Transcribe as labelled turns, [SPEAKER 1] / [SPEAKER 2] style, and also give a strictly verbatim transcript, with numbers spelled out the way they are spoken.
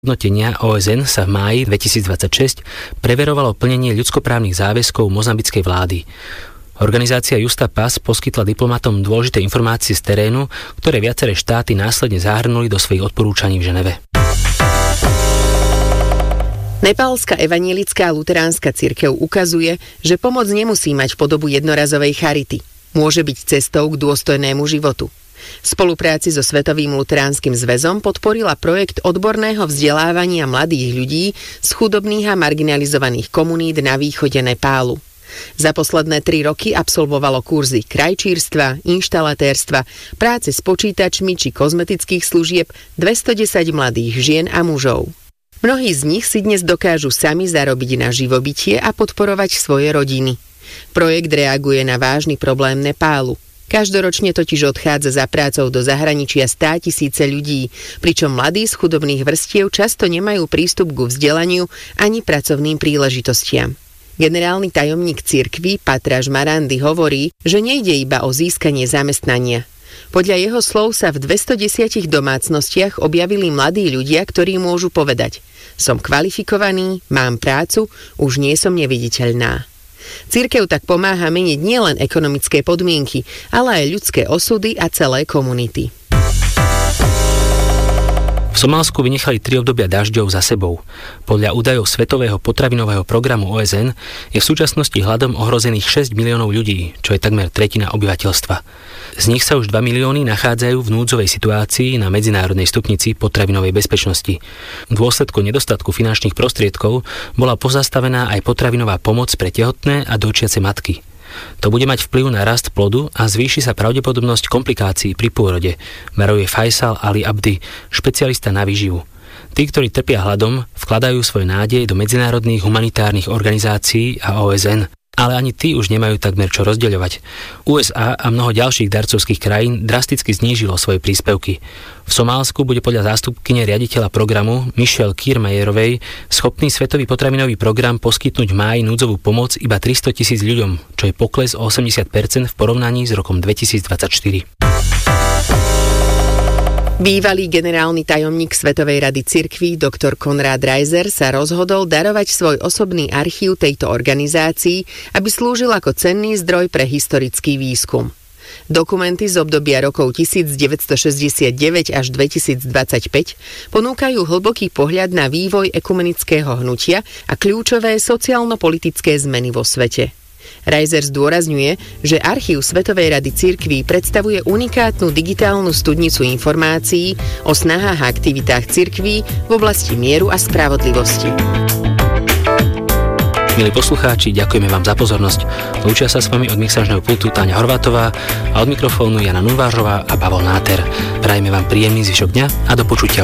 [SPEAKER 1] Hodnotenia ó es en sa v máji dvetisícdvadsaťšesť preverovalo plnenie ľudskoprávnych záväzkov mozambickej vlády. Organizácia Justa Paz poskytla diplomatom dôležité informácie z terénu, ktoré viaceré štáty následne zahrnuli do svojich odporúčaní v Ženeve.
[SPEAKER 2] Nepálska evanjelická luteránska cirkev ukazuje, že pomoc nemusí mať podobu jednorazovej charity. Môže byť cestou k dôstojnému životu. V spolupráci so Svetovým luteránskym zväzom podporila projekt odborného vzdelávania mladých ľudí z chudobných a marginalizovaných komunít na východe Nepálu. Za posledné tri roky absolvovalo kurzy krajčírstva, inštalatérstva, práce s počítačmi či kozmetických služieb dvestodesať mladých žien a mužov. Mnohí z nich si dnes dokážu sami zarobiť na živobytie a podporovať svoje rodiny. Projekt reaguje na vážny problém Nepálu. Každoročne totiž odchádza za prácou do zahraničia státisíce ľudí, pričom mladí z chudobných vrstiev často nemajú prístup ku vzdelaniu ani pracovným príležitostiam. Generálny tajomník cirkvi Patráš Marandy hovorí, že nejde iba o získanie zamestnania. Podľa jeho slov sa v dvestodesať domácnostiach objavili mladí ľudia, ktorí môžu povedať: som kvalifikovaný, mám prácu, už nie som neviditeľná. Cirkev tak pomáha meniť nielen ekonomické podmienky, ale aj ľudské osudy a celé komunity.
[SPEAKER 1] V Somálsku vynechali tri obdobia dažďov za sebou. Podľa údajov Svetového potravinového programu ó es en je v súčasnosti hladom ohrozených šesť miliónov ľudí, čo je takmer tretina obyvateľstva. Z nich sa už dva milióny nachádzajú v núdzovej situácii na medzinárodnej stupnici potravinovej bezpečnosti. V dôsledku nedostatku finančných prostriedkov bola pozastavená aj potravinová pomoc pre tehotné a dojčiace matky. To bude mať vplyv na rast plodu a zvýši sa pravdepodobnosť komplikácií pri pôrode, varuje Faisal Ali Abdi, špecialista na výživu. Tí, ktorí trpia hladom, vkladajú svoje nádeje do medzinárodných humanitárnych organizácií a ó es en. Ale ani tí už nemajú takmer čo rozdeľovať. ú es á a mnoho ďalších darcovských krajín drasticky znížilo svoje príspevky. V Somálsku bude podľa zástupkyne riaditeľa programu Michelle Kiermayerovej schopný Svetový potravinový program poskytnúť v máji núdzovú pomoc iba tristotisíc ľuďom, čo je pokles o osemdesiat percent v porovnaní s rokom dvetisícdvadsaťštyri.
[SPEAKER 2] Bývalý generálny tajomník Svetovej rady cirkví doktor Konrad Reiser sa rozhodol darovať svoj osobný archív tejto organizácii, aby slúžil ako cenný zdroj pre historický výskum. Dokumenty z obdobia rokov devätnásťstošesťdesiatdeväť až dvetisícdvadsaťpäť ponúkajú hlboký pohľad na vývoj ekumenického hnutia a kľúčové sociálno-politické zmeny vo svete. Reiser zdôrazňuje, že archív Svetovej rady cirkví predstavuje unikátnu digitálnu studnicu informácií o snahách a aktivitách cirkví v oblasti mieru a spravodlivosti.
[SPEAKER 1] Milí poslucháči, ďakujeme vám za pozornosť. Lúčia sa s vami od mixážneho pultu Táňa Horvátová a od mikrofónu Jana Nunvážová a Pavol Náter. Prajeme vám príjemný zvyšok dňa a do počutia.